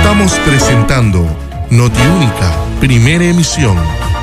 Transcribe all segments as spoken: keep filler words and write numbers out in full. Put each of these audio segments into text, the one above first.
Estamos presentando Notiúnica, primera emisión.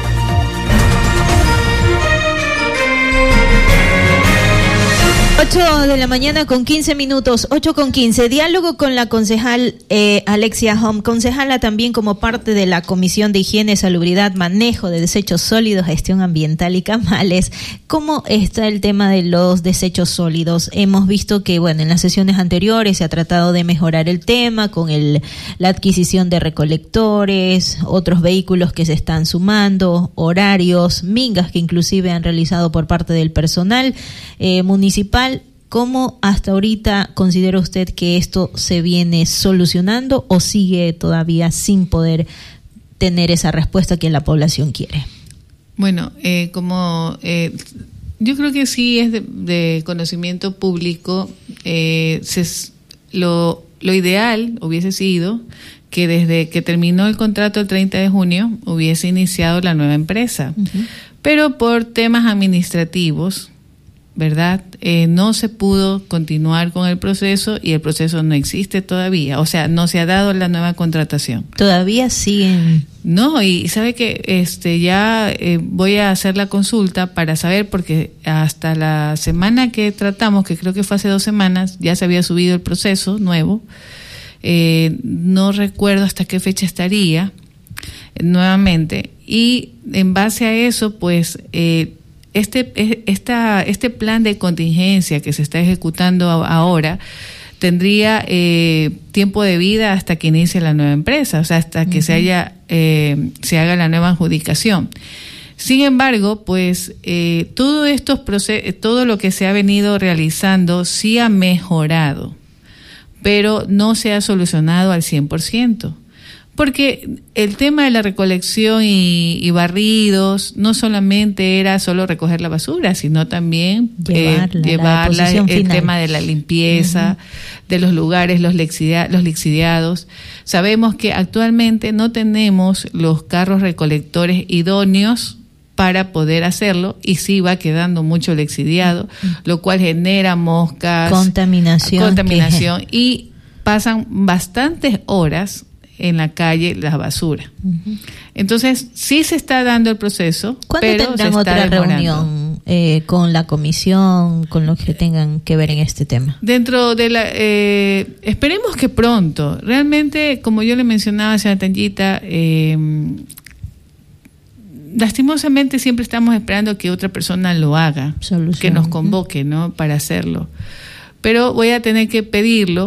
ocho de la mañana con quince minutos, ocho con quince. Diálogo con la concejal eh, Alexia Hom, concejala también como parte de la Comisión de Higiene, Salubridad, Manejo de Desechos Sólidos, Gestión Ambiental y Camales. ¿Cómo está el tema de los desechos sólidos? Hemos visto que, bueno, en las sesiones anteriores se ha tratado de mejorar el tema con el, la adquisición de recolectores, otros vehículos que se están sumando, horarios, mingas que inclusive han realizado por parte del personal eh, municipal. ¿Cómo hasta ahorita considera usted que esto se viene solucionando o sigue todavía sin poder tener esa respuesta que la población quiere? Bueno, eh, como eh, yo creo que sí es de, de conocimiento público, eh, se, lo, lo ideal hubiese sido que desde que terminó el contrato el treinta de junio hubiese iniciado la nueva empresa, uh-huh. pero por temas administrativos, ¿verdad? Eh, no se pudo continuar con el proceso y el proceso no existe todavía, o sea, no se ha dado la nueva contratación. Todavía siguen. No, y sabe que este ya eh, voy a hacer la consulta para saber, porque hasta la semana que tratamos, que creo que fue hace dos semanas, ya se había subido el proceso nuevo. Eh, no recuerdo hasta qué fecha estaría eh, nuevamente, y en base a eso, pues eh, Este, esta, este plan de contingencia que se está ejecutando ahora tendría eh, tiempo de vida hasta que inicie la nueva empresa, o sea, hasta que uh-huh. se haya eh, se haga la nueva adjudicación. Sin embargo, pues eh, todo estos procesos, todo lo que se ha venido realizando sí ha mejorado, pero no se ha solucionado al cien por ciento. Porque el tema de la recolección y, y barridos no solamente era solo recoger la basura, sino también llevarla, eh, llevarla el final. Tema de la limpieza, uh-huh. de los lugares, los, lixidia, los lixiviados. Sabemos que actualmente no tenemos los carros recolectores idóneos para poder hacerlo, y sí va quedando mucho lixiviado, uh-huh. lo cual genera moscas, contaminación, contaminación que... y pasan bastantes horas en la calle la basura. Uh-huh. Entonces, sí se está dando el proceso, ¿cuándo pero tendrán se está otra demorando. reunión eh, con la comisión, con los que tengan que ver en este tema? Dentro de la... Eh, esperemos que pronto. Realmente, como yo le mencionaba, señora Tanyita, eh, lastimosamente siempre estamos esperando que otra persona lo haga, Solución. que nos convoque, ¿no?, para hacerlo. Pero voy a tener que pedirlo